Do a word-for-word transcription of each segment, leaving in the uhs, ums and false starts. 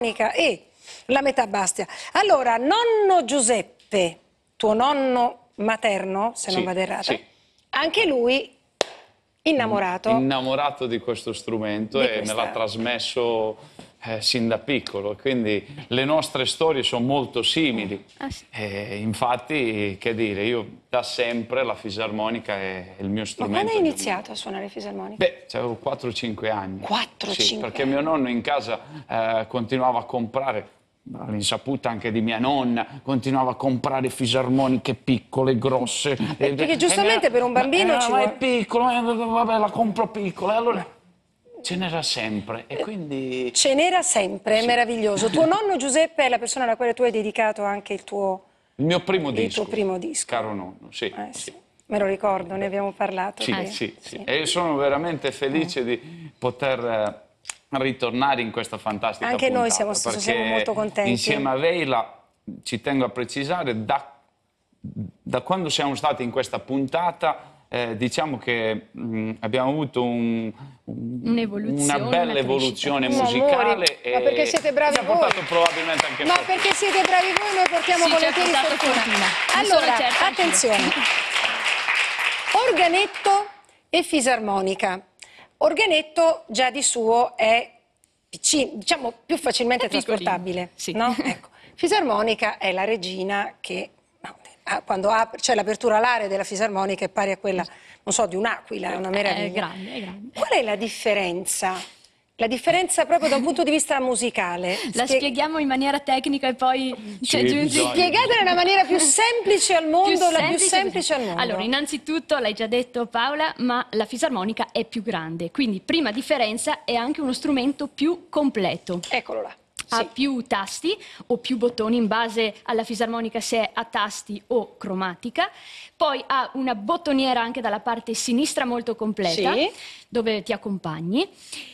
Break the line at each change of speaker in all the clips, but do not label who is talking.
e la metà Bastia. Allora, nonno Giuseppe, tuo nonno materno, se
sì,
non vado errata,
sì.
Anche lui innamorato.
Innamorato di questo strumento
Di
e
questa...
me l'ha trasmesso eh, sin da piccolo, quindi le nostre storie sono molto simili.
Ah, sì.
E infatti, che dire, io da sempre la fisarmonica è il mio
Ma
strumento.
quando hai iniziato a suonare fisarmonica?
Beh, avevo quattro cinque anni.
quattro cinque
Sì, perché
anni.
mio nonno in casa eh, continuava a comprare, all'insaputa anche di mia nonna, continuava a comprare fisarmoniche piccole, grosse.
Eh, perché giustamente per un bambino
eh,
ci
ma è
vuole...
piccolo, eh, vabbè, la compro piccola. Allora ce n'era sempre e quindi...
Ce n'era sempre, è
Sì.
meraviglioso. Tuo nonno Giuseppe è la persona alla quale tu hai dedicato anche il tuo,
Il mio primo
il
disco.
tuo primo disco.
Caro nonno, sì.
Eh, sì.
sì.
Me lo ricordo, ne abbiamo parlato.
Sì,
Eh,
sì, sì.
sì.
E sono veramente felice di poter eh, ritornare in questa fantastica
Anche
puntata.
noi siamo- siamo
perché
molto contenti.
Insieme a Veila, ci tengo a precisare, da, da quando siamo stati in questa puntata, eh, diciamo che mh, abbiamo avuto un, un,
Un'evoluzione,
una bella
una
evoluzione
crescita.
musicale.
Amori,
e
ma perché siete bravi
ci ha
voi?
portato probabilmente anche
Ma
fortuna.
perché siete bravi voi, noi portiamo
Sì, ci ha
volentieri
portato
fortuna.
fortuna. Ne
Allora,
sono certa anch'io.
attenzione. Organetto e fisarmonica. Organetto già di suo è piccino, diciamo più facilmente
È piccolino,
trasportabile,
sì.
no? Ecco. Fisarmonica è la regina che no, quando apre, cioè l'apertura alare della fisarmonica è pari a quella, non so, di un'aquila, è una meraviglia.
È grande, è grande.
Qual è la differenza? La differenza proprio da un punto di vista musicale?
La
Spie-
spieghiamo in maniera tecnica e poi c'è giù
bisogna.
Spiegatela nella maniera più semplice al mondo, la più semplice al mondo.
Allora, innanzitutto, l'hai già detto Paola, ma la fisarmonica è più grande, quindi prima differenza è anche uno strumento più completo.
Eccolo là.
Ha
Sì.
più tasti o più bottoni in base alla fisarmonica se è a tasti o cromatica. Poi ha una bottoniera anche dalla parte sinistra molto completa,
Sì.
dove ti accompagni.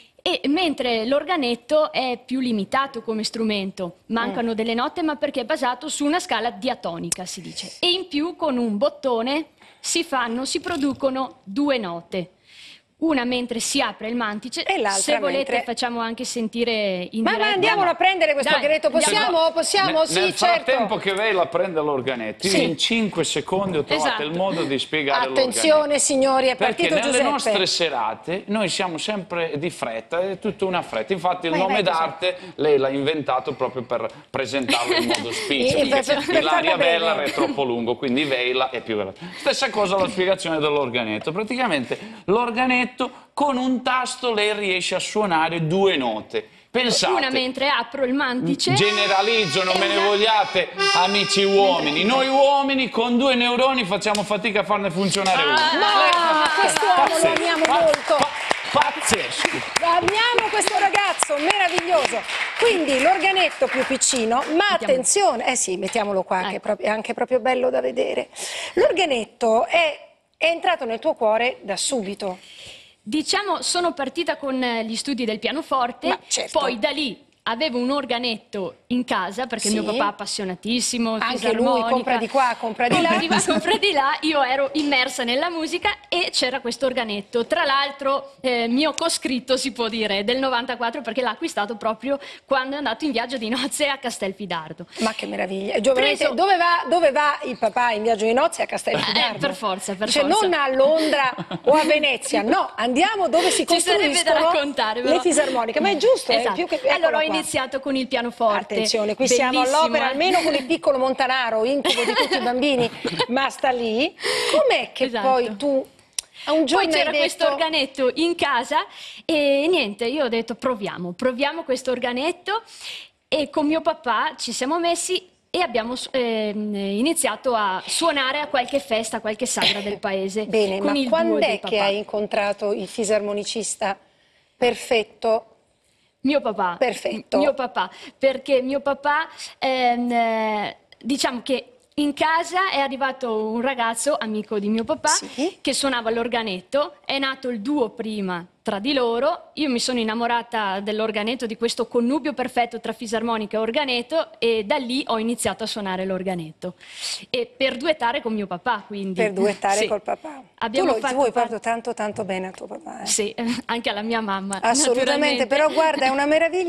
E mentre l'organetto è più limitato come strumento, mancano
Mm.
delle note ma perché è basato su una scala diatonica, si dice. E in più con un bottone si fanno, si producono due note. Una mentre si apre il mantice,
E l'altra
se volete
mentre-
facciamo anche sentire in
Ma,
diretta.
ma andiamolo a prendere questo
Dai,
organetto, possiamo?
andiamo.
Possiamo?
Nel,
Sì,
nel
certo.
frattempo che Veila prende l'organetto, io
Sì.
in cinque secondi ho trovato
Esatto.
il modo di spiegare
Attenzione
l'organetto.
signori, è
Perché
partito
nelle
Giuseppe.
nostre serate noi siamo sempre di fretta, è tutta una fretta. Infatti il
Vai,
nome
vai, Giuseppe.
d'arte lei l'ha inventato proprio per presentarlo in modo spiccio.
E- e per-
perché
per- per
Ilaria
farla breve.
Bellar è troppo lungo, quindi Veila è più veloce. Stessa cosa la spiegazione dell'organetto. Praticamente l'organetto con un tasto lei riesce a suonare due note. Pensate.
Una mentre apro il mantice.
Generalizzo, non
e
me ne
una-
vogliate, amici uomini. Noi uomini con due neuroni facciamo fatica a farne funzionare uno.
Ma quest'uomo lo
Pazzesco.
amiamo
Pa-
molto.
pa- Pazzesco.
Amiamo questo ragazzo, meraviglioso. Quindi l'organetto più piccino, ma attenzione, eh sì, mettiamolo qua, che è,
Ecco.
proprio, è anche proprio bello da vedere. L'organetto è, è entrato nel tuo cuore da subito.
Diciamo, sono partita con eh, gli studi del pianoforte,
Ma certo.
poi da lì avevo un organetto in casa perché
Sì.
mio papà è appassionatissimo,
Anche lui
fisarmonica.
compra di qua, compra di là.
Compra di qua, compra di là, io ero immersa nella musica e c'era questo organetto, tra l'altro eh, mio coscritto si può dire, del novantaquattro perché l'ha acquistato proprio quando è andato in viaggio di nozze a Castelfidardo.
Ma che meraviglia. E giovamente,
Preso-
dove, va, dove va il papà in viaggio di nozze? A Castelfidardo?
Eh, per forza, per
Dice,
forza.
non a Londra o a Venezia, no, andiamo dove si
Ci sarebbe da
costruiscono
raccontare, però.
le fisarmoniche. Ma è giusto, è
Esatto.
più che...
Allora
eccolo
ho
qua.
iniziato con il pianoforte.
Attenzione, qui siamo
Bellissimo,
all'opera,
eh.
almeno con il piccolo Montanaro, incubo di tutti i bambini, ma sta lì. Com'è che
Esatto.
poi tu a un giorno
Poi c'era
hai detto...
questo organetto in casa e niente, io ho detto proviamo, proviamo questo organetto e con mio papà ci siamo messi e abbiamo ehm, iniziato a suonare a qualche festa, a qualche sagra del paese.
Bene,
con
ma
il duo
quando
di
è che
papà.
hai incontrato il fisarmonicista perfetto?
Mio papà.
Perfetto.
Mio papà, perché mio papà, ehm, eh, diciamo che in casa è arrivato un ragazzo, amico di mio papà,
Sì.
che suonava l'organetto, è nato il duo prima tra di loro, io mi sono innamorata dell'organetto, di questo connubio perfetto tra fisarmonica e organetto e da lì ho iniziato a suonare l'organetto. E per duettare con mio papà, quindi.
Per duettare
Sì.
col papà.
Abbiamo
tu lo,
fatto
tu vuoi
parte-
proprio tanto tanto bene a tuo papà, eh?
Sì, anche alla mia mamma.
Assolutamente,
naturalmente.
però guarda, è una meraviglia.